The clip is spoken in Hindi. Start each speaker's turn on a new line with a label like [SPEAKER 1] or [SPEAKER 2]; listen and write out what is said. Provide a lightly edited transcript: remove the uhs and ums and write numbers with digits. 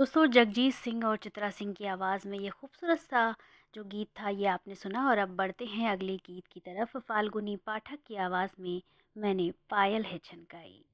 [SPEAKER 1] दोस्तों जगजीत सिंह और चित्रा सिंह की आवाज़ में ये खूबसूरत सा जो गीत था ये आपने सुना और अब बढ़ते हैं अगले गीत की तरफ। फाल्गुनी पाठक की आवाज़ में मैंने पायल है छनकाई।